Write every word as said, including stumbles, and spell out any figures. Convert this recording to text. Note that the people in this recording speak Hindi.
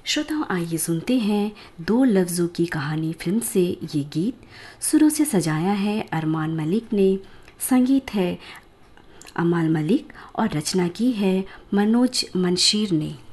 श्रोताओं, आइए सुनते हैं दो लफ्ज़ों की कहानी फिल्म से ये गीत। सुरों से सजाया है अरमान मलिक ने, संगीत है अमाल मलिक और रचना की है मनोज मंशीर ने।